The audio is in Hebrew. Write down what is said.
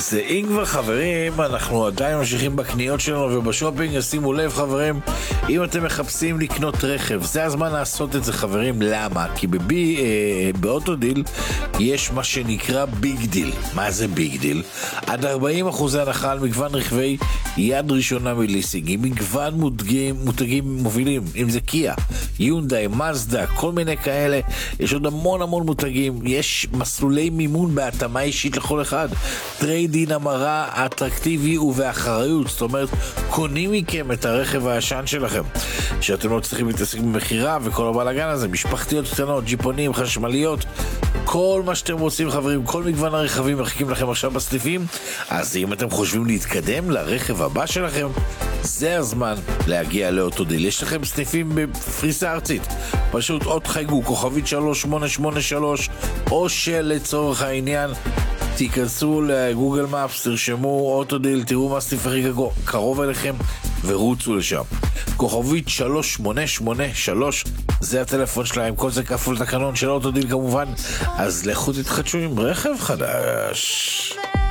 אז אם כבר חברים, אנחנו עדיין ממשיכים בקניות שלנו ובשופינג. שימו לב חברים, אם אתם מחפשים לקנות רכב, זה הזמן לעשות את זה חברים. למה? כי באוטודיל יש מה שנקרא ביג דיל. מה זה ביג דיל? עד 40% הנחה על מגוון רכבי יד ראשונה מליסינג, עם מגוון מותגים מובילים, אם זה קיה, יונדאי, מזדה, כל מיני כאלה. יש עוד המון מותגים. יש מסלולי מימון בהתאמה אישית לכל אחד, טריידין המרה אטרקטיבי ובאחריות. זאת אומרת, קונים מכם את הרכב הישן שלכם, שאתם לא צריכים להתעסק במחירה וכל הבלגן הזה. משפחתיות קטנות, ג'יפונים, חשמליות, כל מה שאתם רוצים חברים, כל מגוון הרכבים מחכים לכם עכשיו בסניפים. אז אם אתם חושבים להתקדם לרכב הבא שלכם, זה הזמן להגיע לאוטודיל. יש לכם סניפים בפריסה ארצית, פשוט עוד חייגו כוכבית 3883, או שלצורך העניין תיכנסו לגוגל מאפס, תרשמו אוטודיל, תראו מה הסניף הכי קרוב אליכם ורוצו לשם. כוכבית 3883, זה הטלפון שלהם, כל זה כפול תקנון של אוטודיל כמובן. אז לכו תתחדשו עם רכב חדש.